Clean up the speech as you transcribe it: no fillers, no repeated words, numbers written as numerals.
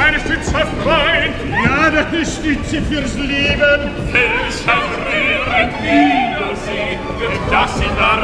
meine Stütze, Freund. Ja, deine Stütze fürs Leben. Welch ein Wiedersehen, das in der